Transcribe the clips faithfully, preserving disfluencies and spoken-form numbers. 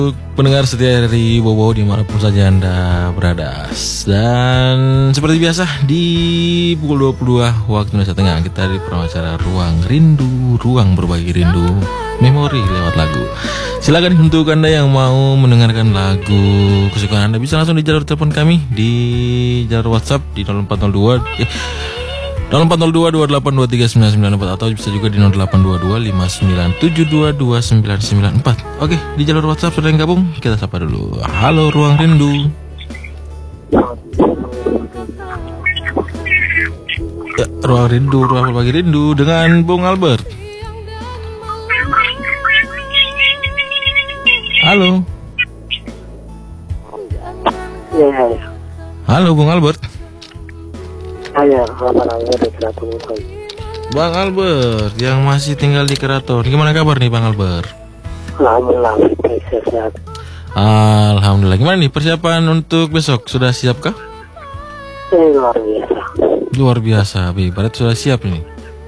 Pendengar setia dari Bobo dimanapun saja Anda berada. Dan seperti biasa di pukul dua puluh dua waktu Indonesia Tengah kita di acara Ruang Rindu, Ruang Berbagi Rindu, Memori lewat lagu. Silakan untuk Anda yang mau mendengarkan lagu kesukaan Anda bisa langsung di jalur telepon kami di jalur WhatsApp di nol empat nol dua eh, nol empat nol dua dua delapan dua tiga sembilan sembilan empat atau bisa juga di nol delapan dua dua lima sembilan tujuh dua dua sembilan sembilan empat. Oke, di jalur WhatsApp sudah yang gabung, kita sapa dulu. Halo Ruang Rindu. Ya, Ruang Rindu, Ruang Berbagi Rindu dengan Bung Albert. Halo. Ya, ya, ya. Halo Bung Albert. Saya kabarnya di Keraton. Bang Albert yang masih tinggal di Keraton. Gimana kabar nih Bang Albert? Alhamdulillah, sehat. Alhamdulillah. Gimana nih persiapan untuk besok? Sudah siapkah? Ini luar biasa. Luar biasa, Bi. Barat sudah siap nih.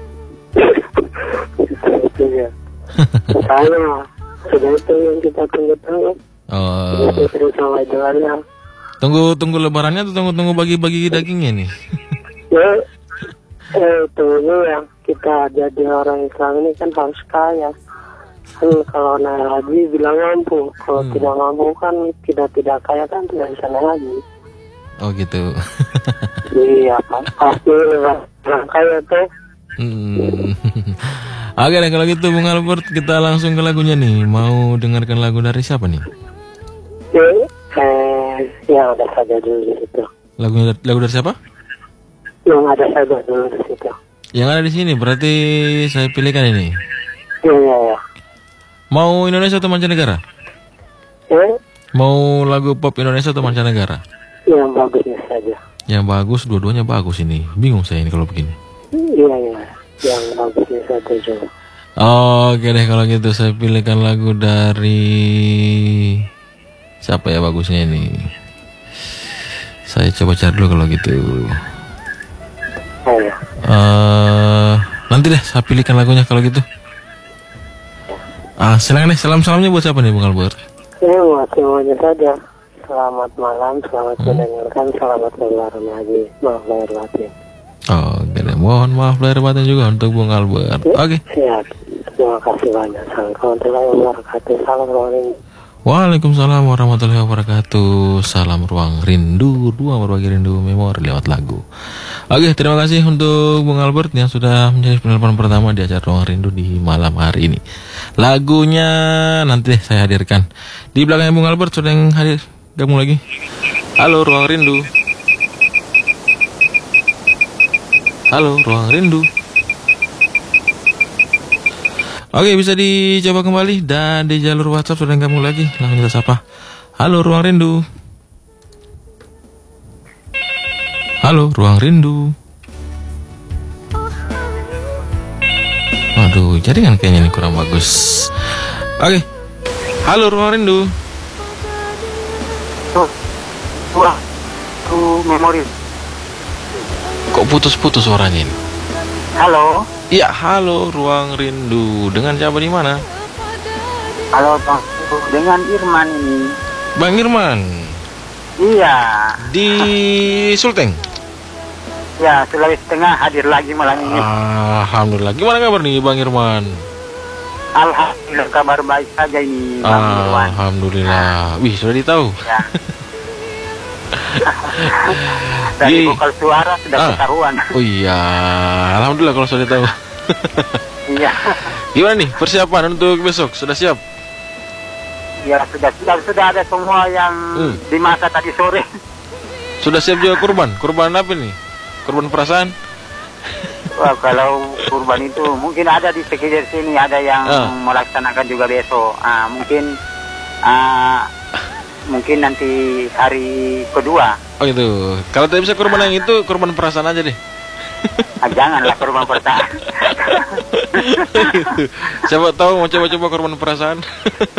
Itu ya. Saya sudah itu yang kita tunggu-tunggu. Oh. Terus sama jalannya. Tunggu tunggu lebarannya atau tunggu tunggu bagi-bagi dagingnya nih? Ya, eh tunggu ya. Kita jadi orang Islam ini kan harus kaya. Kan kalau naik haji bilang mampu. Kalau Hmm. tidak mampu kan tidak tidak kaya kan tidak bisa naik haji. Oh gitu. Iya, pasti orang kaya tuh. Hmm. Oke deh kalau gitu Bung Albert kita langsung ke lagunya nih. Mau dengarkan lagu dari siapa nih? Ya, eh, yang ada saja dulu di situ. Lagunya lagu dari siapa? Yang ada saja dulu di situ. Yang ada di sini berarti saya pilihkan ini. Iya, iya, ya. Mau Indonesia atau mancanegara? Ya, Mau lagu pop Indonesia atau mancanegara? yang bagusnya saja. Yang bagus, dua-duanya bagus ini. Bingung saya ini kalau begini. Iya, iya. Yang bagusnya saja juga. Oke deh kalau gitu saya pilihkan lagu dari siapa ya bagusnya ini. Saya coba cari dulu kalau gitu. Oh, ya. Eh, nanti deh saya pilihkan lagunya kalau gitu. Ah, silakan deh salam-salamnya buat siapa nih Bung Albert? Ya, buat semuanya saja. Selamat malam, selamat hmm. mendengarkan, selamat lebaran lagi. Maaf lahir batin. Oh, oke deh. Mohon maaf lahir batin juga untuk Bung Albert. Ya, Oke. siap. Terima kasih banyak. Assalamualaikum warahmatullahi wabarakatuh. Salam ruang. Waalaikumsalam warahmatullahi wabarakatuh. Salam Ruang Rindu, Ruang Berbagi Rindu, Memori lewat lagu. Oke, terima kasih untuk Bung Albert yang sudah menjadi penelpon pertama di acara Ruang Rindu di malam hari ini. Lagunya nanti deh saya hadirkan. Di belakangnya Bung Albert sudah yang hadir gabung lagi. Halo Ruang Rindu. Halo Ruang Rindu. Oke, bisa dicoba kembali dan di jalur WhatsApp sudah gabung lagi. Langsung kita sapa. Halo Ruang Rindu. Halo Ruang Rindu. Waduh, jaringan kayaknya ini kurang bagus. Oke. Halo Ruang Rindu. Tuh, wah, tuh memori. Kok putus-putus suaranya ini? Halo. Iya, halo Ruang Rindu. Dengan siapa di mana? Halo, Bang. Dengan Irman ini. Bang Irman. Iya. Di Sulteng. Ya, Sulawesi Tengah hadir lagi malam ini. Alhamdulillah. Gimana kabar nih Bang Irman? Alhamdulillah kabar baik saja ini Bang Irwan. Alhamdulillah. Wih, sudah ditahu. Ya. Dari Di- vokal suara sudah Ah. ketahuan. Oh iya, alhamdulillah kalau sudah tahu. Iya. Gimana nih persiapan untuk besok? Sudah siap? Ya, sudah sudah sudah ada semua yang Hmm. dimasak tadi sore. Sudah siap juga kurban? Kurban apa nih? Kurban perasaan? Wah, kalau kurban itu mungkin ada di sekitar sini, ada yang Ah. melaksanakan juga besok. Ah, mungkin ah, mungkin nanti hari kedua. Oh gitu. Kalau tidak bisa kurban yang itu, kurban perasaan aja deh. Ah, janganlah kurban perasaan. Siapa tahu mau coba-coba kurban perasaan.